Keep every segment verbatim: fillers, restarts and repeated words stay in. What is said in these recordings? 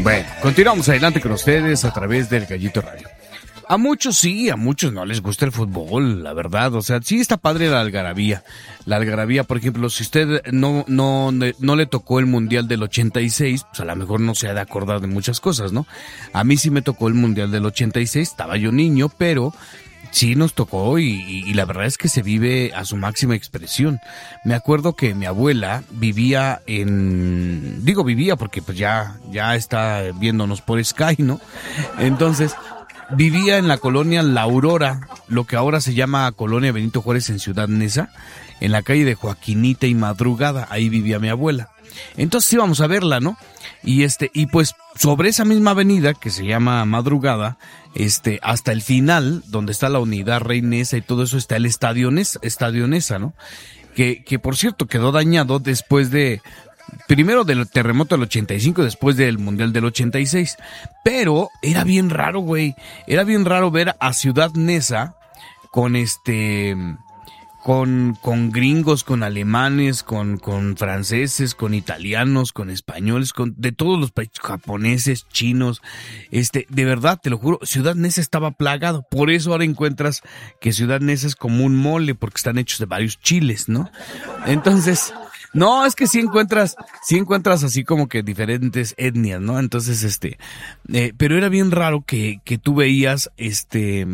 Bueno, continuamos adelante con ustedes a través del Gallito Radio. A muchos sí, a muchos no les gusta el fútbol, la verdad. O sea, sí está padre la algarabía. La algarabía, por ejemplo, si usted no, no, no le tocó el Mundial del ochenta y seis, pues a lo mejor no se ha de acordar de muchas cosas, ¿no? A mí sí me tocó el Mundial del ochenta y seis, estaba yo niño, pero sí nos tocó y, y, y la verdad es que se vive a su máxima expresión. Me acuerdo que mi abuela vivía en... Digo vivía porque pues ya, ya está viéndonos por Sky, ¿no? Entonces... Vivía en la colonia La Aurora, lo que ahora se llama Colonia Benito Juárez en Ciudad Neza, en la calle de Joaquinita y Madrugada, ahí vivía mi abuela. Entonces íbamos a verla, ¿no? Y este, y pues sobre esa misma avenida que se llama Madrugada, este, hasta el final, donde está la unidad Rey Neza y todo eso, está el Estadio Neza, Estadio Neza, ¿no? Que, que por cierto quedó dañado después de... Primero del terremoto del ochenta y cinco, después del Mundial del ochenta y seis. Pero era bien raro, güey. Era bien raro ver a Ciudad Neza con este... Con, con gringos, con alemanes, con, con franceses, con italianos, con españoles, con de todos los países, japoneses, chinos. Este, de verdad, te lo juro, Ciudad Neza estaba plagado. Por eso ahora encuentras que Ciudad Neza es como un mole, porque están hechos de varios chiles, ¿no? Entonces... No, es que sí encuentras, sí encuentras así como que diferentes etnias, ¿no? Entonces, este, eh, pero era bien raro que, que tú veías, este,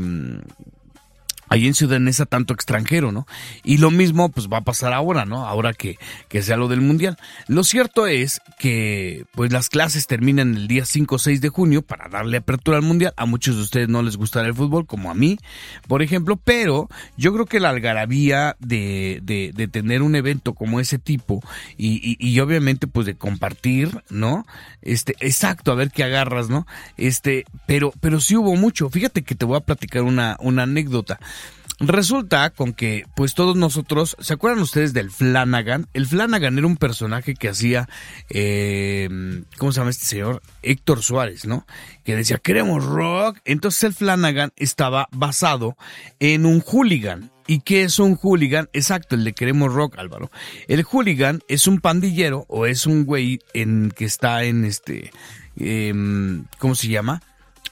ahí en Ciudad Neza tanto extranjero, ¿no? Y lo mismo pues va a pasar ahora, ¿no? Ahora que, que sea lo del Mundial. Lo cierto es que pues las clases terminan el día cinco o seis de junio para darle apertura al Mundial. A muchos de ustedes no les gustará el fútbol, como a mí, por ejemplo, pero yo creo que la algarabía de, de, de tener un evento como ese tipo y, y, y obviamente pues de compartir, ¿no? Este, exacto, a ver qué agarras, ¿no? Este, pero, pero sí hubo mucho. Fíjate que te voy a platicar una, una anécdota. Resulta con que, pues todos nosotros, ¿se acuerdan ustedes del Flanagan? El Flanagan era un personaje que hacía, eh, ¿cómo se llama este señor? Héctor Suárez, ¿no? Que decía, queremos rock. Entonces el Flanagan estaba basado en un hooligan. ¿Y qué es un hooligan? Exacto, el de queremos rock, Álvaro. El hooligan es un pandillero o es un güey en que está en este, eh, ¿cómo se llama?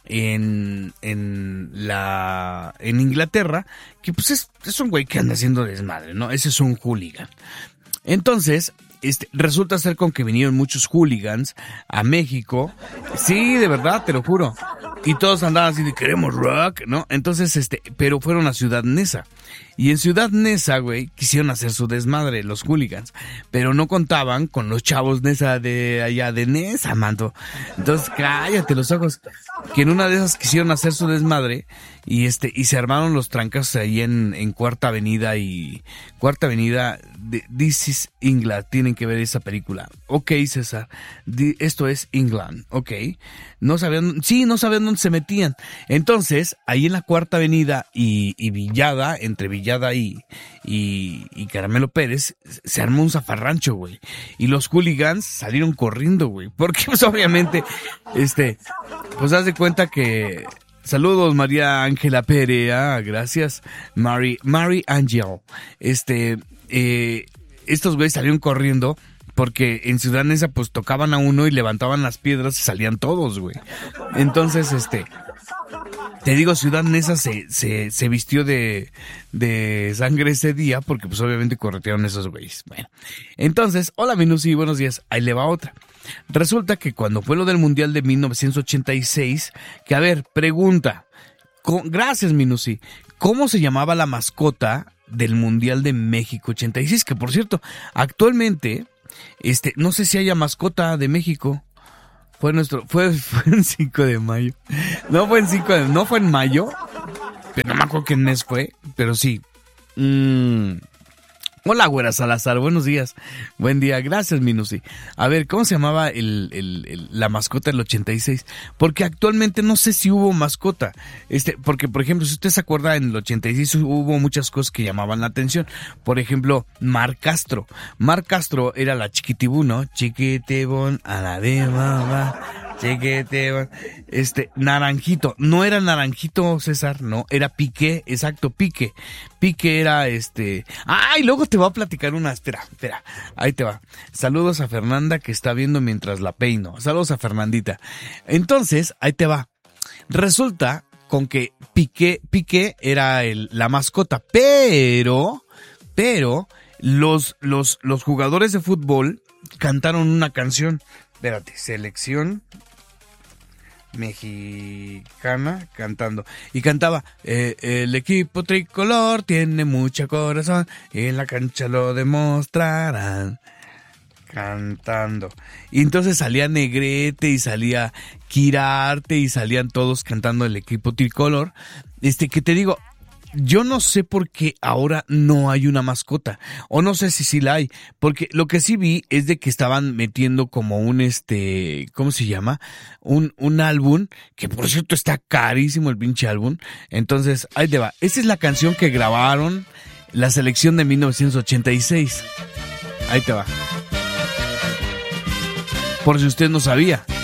En, en la, en Inglaterra, que pues es, es un güey que anda haciendo desmadre, ¿no? Ese es un hooligan. Entonces, este, resulta ser con que vinieron muchos hooligans a México. Sí, de verdad, te lo juro. Y todos andaban así de queremos rock, ¿no? Entonces, este, pero fueron a Ciudad Neza. Y en Ciudad Neza, güey, quisieron hacer su desmadre, los hooligans. Pero no contaban con los chavos Neza de allá de Neza, manto. Entonces, cállate los ojos. Que en una de esas quisieron hacer su desmadre. Y este, y se armaron los trancas ahí en, en Cuarta Avenida y... Cuarta Avenida, de, This is England. Tienen que ver esa película. Ok, César. Di, esto es England. Ok. No sabían, sí, no sabían dónde se metían. Entonces, ahí en la Cuarta Avenida y, y Villada, entre Villada y, y, y Caramelo Pérez, se armó un zafarrancho, güey. Y los hooligans salieron corriendo, güey. Porque, pues, obviamente, este, pues, haz de cuenta que... Saludos, María Ángela Perea, gracias. Mary, Mary Angel. Este, eh, estos güeyes salieron corriendo porque en Ciudad Neza, pues, tocaban a uno y levantaban las piedras y salían todos, güey. Entonces, este... Te digo, Ciudad Neza se, se, se vistió de, de sangre ese día porque pues obviamente corretearon esos güeyes. Bueno, entonces, hola Minusi, buenos días, ahí le va otra. Resulta que cuando fue lo del Mundial de mil novecientos ochenta y seis, que a ver, pregunta, con, gracias Minusi, ¿cómo se llamaba la mascota del Mundial de México ochenta y seis? Que por cierto, actualmente, este, no sé si haya mascota de México. Fue nuestro, fue, fue en cinco de mayo. No fue en cinco de, no fue en mayo. Pero no me acuerdo qué mes fue, pero sí. Mm. Hola, güera Salazar, buenos días. Buen día, gracias, Minusi. A ver, ¿cómo se llamaba el, el, el, la mascota del ochenta y seis? Porque actualmente no sé si hubo mascota. Este, porque, por ejemplo, si usted se acuerda, en el ochenta y seis hubo muchas cosas que llamaban la atención. Por ejemplo, Mar Castro. Mar Castro era la chiquitibú, ¿no? Chiquitibún a la de mamá. Chiquete, este, Naranjito, no era Naranjito, César, no, era Piqué, exacto, Piqué, Piqué era este, ay, luego te voy a platicar una, espera, espera, ahí te va, saludos a Fernanda que está viendo mientras la peino, saludos a Fernandita, entonces, ahí te va, resulta con que Piqué, Piqué era el, la mascota, pero, pero, los, los, los jugadores de fútbol cantaron una canción, espérate, selección mexicana cantando y cantaba eh, el equipo tricolor tiene mucho corazón y en la cancha lo demostrarán cantando y entonces salía Negrete y salía Quirarte y salían todos cantando el equipo tricolor. Este que te digo, yo no sé por qué ahora no hay una mascota, o no sé si sí la hay, porque lo que sí vi es de que estaban metiendo como un este, ¿cómo se llama? Un, un álbum, que por cierto está carísimo el pinche álbum, entonces ahí te va, esta es la canción que grabaron la selección de mil novecientos ochenta y seis, ahí te va, por si usted no sabía.